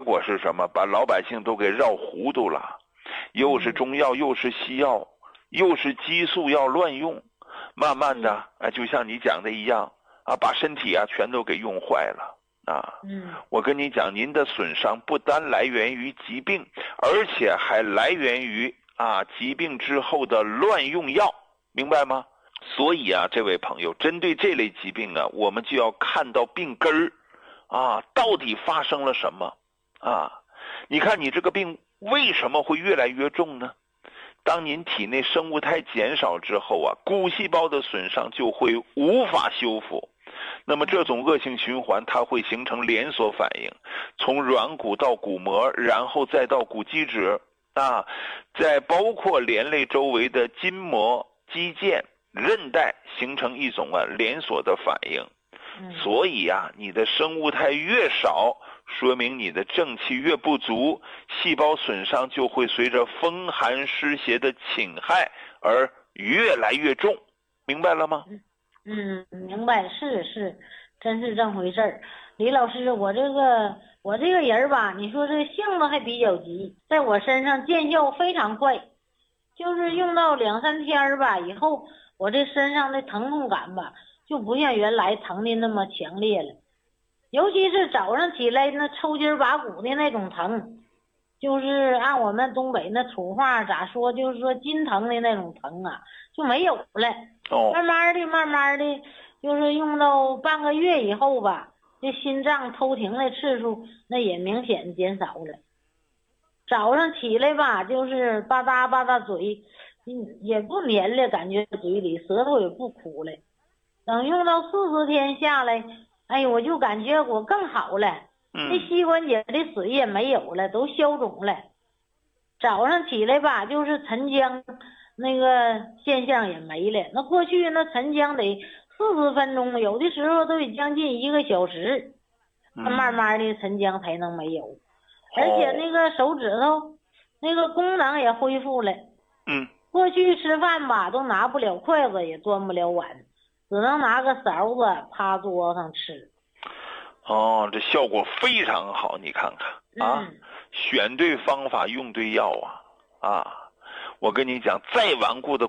果是什么？把老百姓都给绕糊涂了，又是中药，又是西药，又是激素要乱用，慢慢的，就像你讲的一样啊，把身体啊全都给用坏了啊。我跟你讲，您的损伤不单来源于疾病，而且还来源于疾病之后的乱用药，明白吗？所以啊，这位朋友，针对这类疾病啊，我们就要看到病根儿到底发生了什么你看你这个病为什么会越来越重呢？当您体内生物肽减少之后骨细胞的损伤就会无法修复，那么这种恶性循环它会形成连锁反应，从软骨到骨膜，然后再到骨基质再包括连累周围的筋膜、肌腱、韧带，形成一种连锁的反应。所以你的生物肽越少，说明你的正气越不足，细胞损伤就会随着风寒湿邪的侵害而越来越重，明白了吗？ 明白，是，真是这么回事儿。李老师，我这个人吧，你说这个性子还比较急，在我身上见效非常快，就是用到2-3天吧，以后我这身上的疼痛感吧，就不像原来疼的那么强烈了，尤其是早上起来那抽筋拔骨的那种疼，就是按我们东北那土话咋说，就是说筋疼的那种疼就没有了。慢慢的就是用到半个月以后吧，这心脏偷停的次数那也明显减少了。早上起来吧，就是吧嗒吧嗒嘴，也不黏了，感觉嘴里舌头也不苦了。等用到40天下来，我就感觉我更好了，那膝关节的水也没有了，都消肿了。早上起来吧，就是沉浆那个现象也没了，那过去那沉浆得40分钟，有的时候都得将近1个小时，慢慢的沉浆才能没有。而且那个手指头那个功能也恢复了。过去吃饭吧，都拿不了筷子，也端不了碗，只能拿个勺子趴桌上吃。 这效果非常好，你看看选对方法，用对药我跟你讲，再顽固的